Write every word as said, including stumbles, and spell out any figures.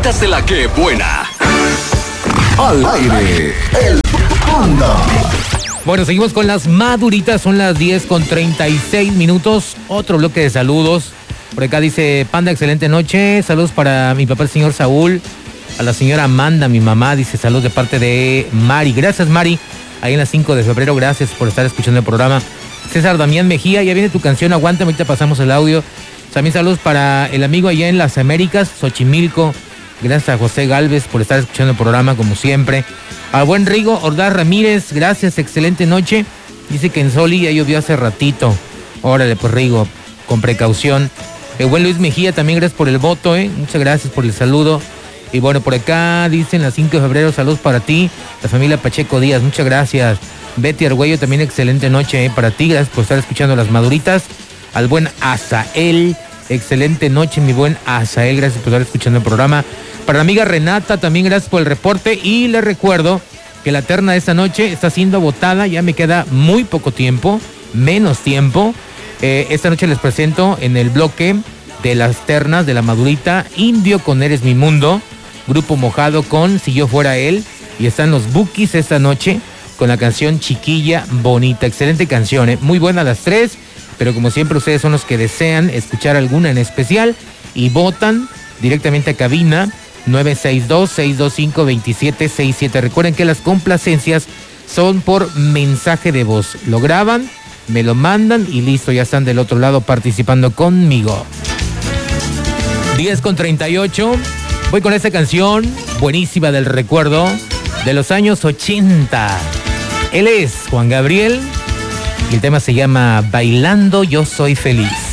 Maduritas de la que buena. Al aire, el Panda. Bueno, seguimos con las maduritas, son las diez con treinta y seis minutos. Otro bloque de saludos. Por acá dice, Panda, excelente noche. Saludos para mi papá, el señor Saúl. A la señora Amanda, mi mamá, dice saludos de parte de Mari. Gracias, Mari. Ahí en las cinco de febrero, gracias por estar escuchando el programa. César Damián Mejía, ya viene tu canción, aguántame, ahorita pasamos el audio. También saludos para el amigo allá en las Américas, Xochimilco. Gracias a José Galvez por estar escuchando el programa, como siempre. Al buen Rigo Ordaz Ramírez, gracias, excelente noche. Dice que en Soli ya llovió hace ratito. Órale, pues Rigo, con precaución. El buen Luis Mejía, también gracias por el voto, ¿eh? Muchas gracias por el saludo. Y bueno, por acá dicen las cinco de febrero, saludos para ti, la familia Pacheco Díaz, muchas gracias. Betty Argüello, también excelente noche ¿eh? para ti, gracias por estar escuchando las maduritas. Al buen Azael, excelente noche, mi buen Azael, gracias por estar escuchando el programa. Para la amiga Renata, también gracias por el reporte. Y les recuerdo que la terna de esta noche está siendo votada, ya me queda muy poco tiempo, menos tiempo. Eh, esta noche les presento en el bloque de las ternas de la madurita, Indio con Eres Mi Mundo, Grupo Mojado con Si Yo Fuera Él, y están los Bukis esta noche con la canción Chiquilla Bonita. Excelente canción, ¿eh? Muy buena las tres, pero como siempre ustedes son los que desean escuchar alguna en especial y votan directamente a cabina nueve seis dos, seis dos cinco, dos siete seis siete. Recuerden que las complacencias son por mensaje de voz. Lo graban, me lo mandan y listo, ya están del otro lado participando conmigo. diez con treinta y ocho. Voy con esta canción buenísima del recuerdo de los años ochenta. Él es Juan Gabriel y el tema se llama Bailando Yo Soy Feliz.